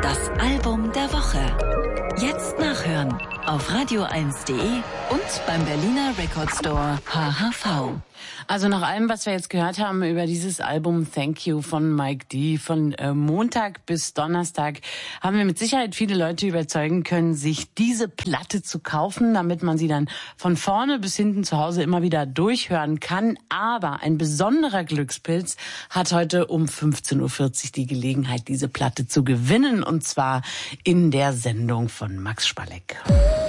Das Album der Woche. Jetzt nachhören auf radio1.de und beim Berliner Record Store HHV. Also nach allem, was wir jetzt gehört haben über dieses Album Thank You von Mike D. von Montag bis Donnerstag, haben wir mit Sicherheit viele Leute überzeugen können, sich diese Platte zu kaufen, damit man sie dann von vorne bis hinten zu Hause immer wieder durchhören kann. Aber ein besonderer Glückspilz hat heute um 15.40 Uhr die Gelegenheit, diese Platte zu gewinnen, und zwar in der Sendung von Max Spalleck.